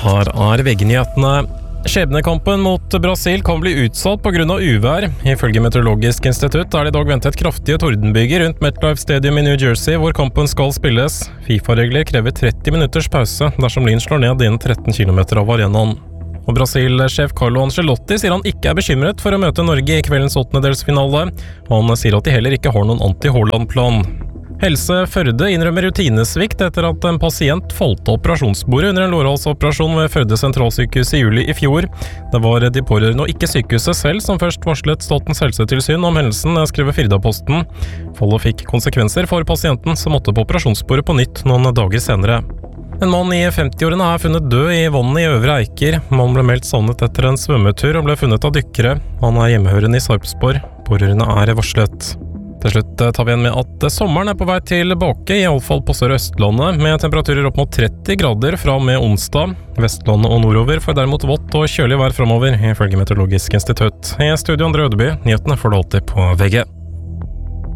Her VG-nyhetene. Skjebnekampen mot Brasil kan bli utsatt på grunn av uvær. Ifølge Meteorologisk institutt det i dag ventet kraftige tordenbyger rundt MetLife Stadium i New Jersey, hvor kampen skal spilles. FIFA-regler krever 30 minutters pause dersom Lyn slår ned innen 13 km av arenaen. Og Brasil-sjef Carlo Ancelotti sier han ikke bekymret for å møte Norge i kveldens åttendedelsfinale. Han sier at de heller ikke har noen anti-Haaland-plan. Helse Førde innrømmer rutinesvikt etter at en pasient falt av operasjonsbordet under en lårhalsoperasjon ved Førde sentralsykehus i juli i fjor. Det var de pårørende og ikke sykehuset selv som først varslet Statens helsetilsyn om hendelsen, skriver Firdaposten. Fallet fikk konsekvenser for pasienten som måtte på operasjonsbordet på nytt noen dager senere. En mann i 50-årene funnet død i vannet i Øvre Eiker. Mannen ble meldt savnet etter en svømmetur og ble funnet av dykkere. Han hjemmehørende i Sarpsborg. Pårørende varslet. Til slutt tar vi igjen med at sommeren på vei tilbake, i alle fall på Sør-Østlandet, med temperaturer opp mot 30 grader fra og med onsdag. Vestlandet og nordover får derimot vått og kjølig vær fremover, ifølge Meteorologisk institutt. I studio Andre Ødeby, nyhetene får du alltid på VG.